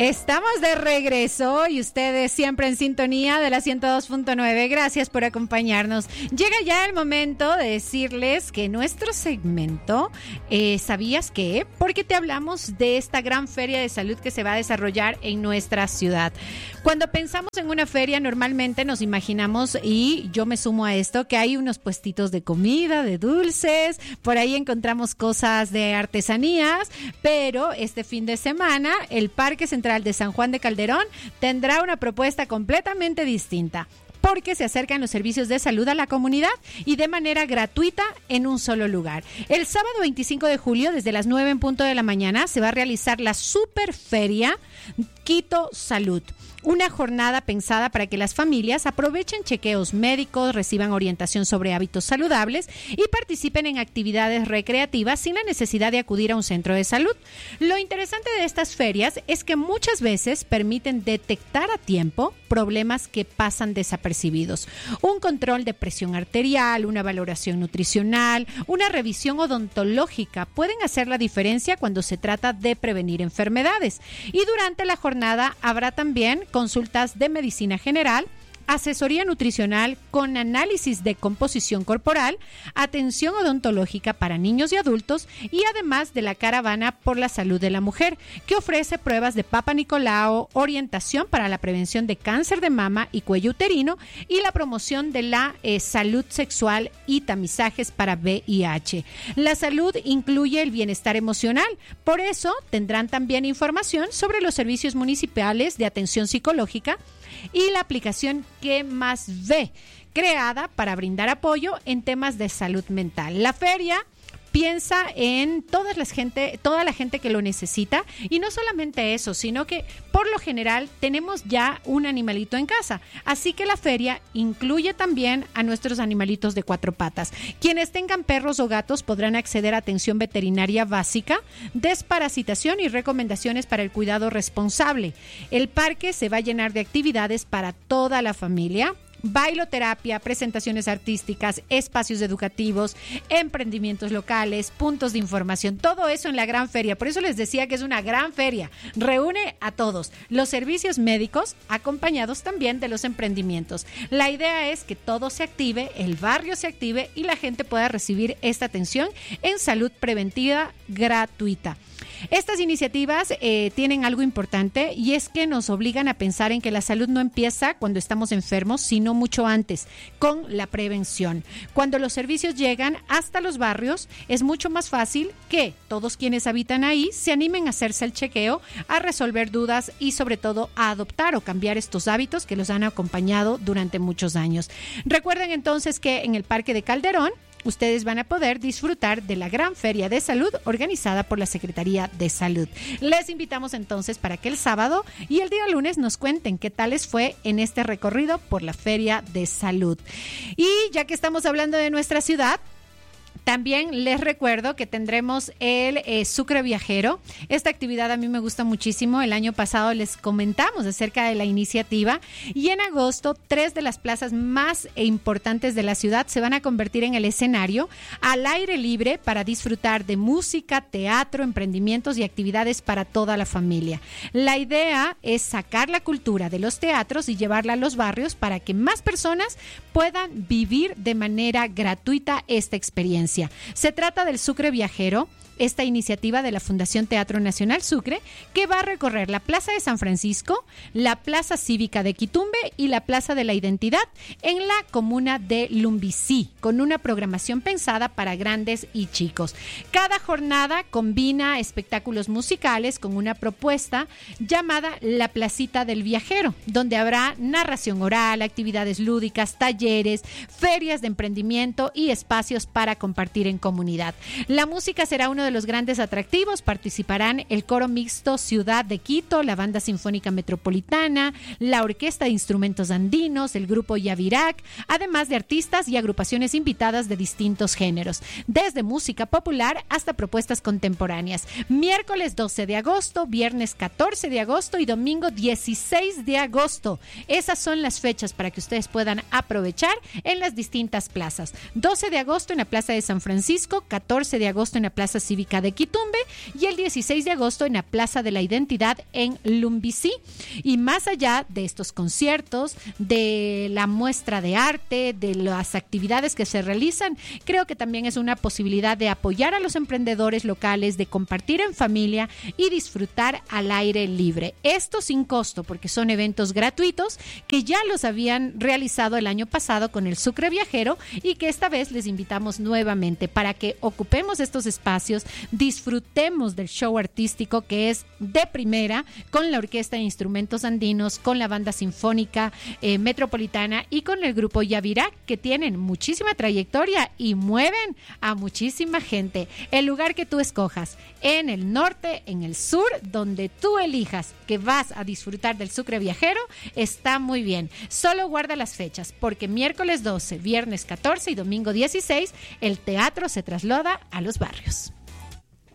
Estamos de regreso y ustedes siempre en sintonía de la 102.9. Gracias por acompañarnos. Llega ya el momento de decirles que nuestro segmento, ¿sabías qué? Porque te hablamos de esta gran feria de salud que se va a desarrollar en nuestra ciudad. Cuando pensamos en una feria, normalmente nos imaginamos, y yo me sumo a esto, que hay unos puestitos de comida, de dulces, por ahí encontramos cosas de artesanías, pero este fin de semana el Parque Central de San Juan de Calderón tendrá una propuesta completamente distinta, porque se acercan los servicios de salud a la comunidad y de manera gratuita en un solo lugar. El sábado 25 de julio, desde las 9 en punto de la mañana, se va a realizar la Superferia Quito Salud. Una jornada pensada para que las familias aprovechen chequeos médicos, reciban orientación sobre hábitos saludables y participen en actividades recreativas sin la necesidad de acudir a un centro de salud. Lo interesante de estas ferias es que muchas veces permiten detectar a tiempo problemas que pasan desapercibidos. Un control de presión arterial, una valoración nutricional, una revisión odontológica pueden hacer la diferencia cuando se trata de prevenir enfermedades. Y durante la jornada habrá también consultas de medicina general, asesoría nutricional con análisis de composición corporal, atención odontológica para niños y adultos y además de la caravana por la salud de la mujer, que ofrece pruebas de Papa Nicolau, orientación para la prevención de cáncer de mama y cuello uterino y la promoción de la salud sexual y tamizajes para VIH. La salud incluye el bienestar emocional, por eso tendrán también información sobre los servicios municipales de atención psicológica y la aplicación ¿Qué más ve?, creada para brindar apoyo en temas de salud mental. La feria piensa en toda la gente que lo necesita, y no solamente eso, sino que por lo general tenemos ya un animalito en casa, así que la feria incluye también a nuestros animalitos de cuatro patas. Quienes tengan perros o gatos podrán acceder a atención veterinaria básica, desparasitación y recomendaciones para el cuidado responsable. El parque se va a llenar de actividades para toda la familia: bailoterapia, presentaciones artísticas, espacios educativos, emprendimientos locales, puntos de información, todo eso en la gran feria. Por eso les decía que es una gran feria, reúne a todos, los servicios médicos acompañados también de los emprendimientos. La idea es que todo se active, el barrio se active y la gente pueda recibir esta atención en salud preventiva gratuita. Estas iniciativas tienen algo importante, y es que nos obligan a pensar en que la salud no empieza cuando estamos enfermos, sino mucho antes, con la prevención. Cuando los servicios llegan hasta los barrios, es mucho más fácil que todos quienes habitan ahí se animen a hacerse el chequeo, a resolver dudas y sobre todo a adoptar o cambiar estos hábitos que los han acompañado durante muchos años. Recuerden entonces que en el Parque de Calderón ustedes van a poder disfrutar de la gran feria de salud organizada por la Secretaría de Salud. Les invitamos entonces para que el sábado y el día lunes nos cuenten qué tal les fue en este recorrido por la feria de salud. Y ya que estamos hablando de nuestra ciudad, también les recuerdo que tendremos el Sucre Viajero. Esta actividad a mí me gusta muchísimo. El año pasado les comentamos acerca de la iniciativa, y en agosto 3 de las plazas más importantes de la ciudad se van a convertir en el escenario al aire libre para disfrutar de música, teatro, emprendimientos y actividades para toda la familia. La idea es sacar la cultura de los teatros y llevarla a los barrios para que más personas puedan vivir de manera gratuita esta experiencia. Se trata del Sucre Viajero, esta iniciativa de la Fundación Teatro Nacional Sucre, que va a recorrer la Plaza de San Francisco, la Plaza Cívica de Quitumbe y la Plaza de la Identidad en la comuna de Lumbicí, con una programación pensada para grandes y chicos. Cada jornada combina espectáculos musicales con una propuesta llamada La Placita del Viajero, donde habrá narración oral, actividades lúdicas, talleres, ferias de emprendimiento y espacios para compartir en comunidad. La música será uno de los grandes atractivos. Participarán el Coro Mixto Ciudad de Quito, la Banda Sinfónica Metropolitana, la Orquesta de Instrumentos Andinos, el Grupo Yavirac, además de artistas y agrupaciones invitadas de distintos géneros, desde música popular hasta propuestas contemporáneas. Miércoles 12 de agosto, viernes 14 de agosto y domingo 16 de agosto. Esas son las fechas para que ustedes puedan aprovechar en las distintas plazas. 12 de agosto en la Plaza de San Francisco, 14 de agosto en la Plaza Cívica Cívica de Quitumbe y el 16 de agosto en la Plaza de la Identidad en Lumbicí. Y más allá de estos conciertos, de la muestra de arte, de las actividades que se realizan, creo que también es una posibilidad de apoyar a los emprendedores locales, de compartir en familia y disfrutar al aire libre. Esto sin costo, porque son eventos gratuitos que ya los habían realizado el año pasado con el Sucre Viajero y que esta vez les invitamos nuevamente para que ocupemos estos espacios, disfrutemos del show artístico que es de primera, con la Orquesta de Instrumentos Andinos, con la Banda Sinfónica Metropolitana y con el grupo Yavirá, que tienen muchísima trayectoria y mueven a muchísima gente. El lugar que tú escojas, en el norte, en el sur, donde tú elijas que vas a disfrutar del Sucre Viajero, está muy bien. Solo guarda las fechas, porque miércoles 12, viernes 14 y domingo 16, el teatro se traslada a los barrios.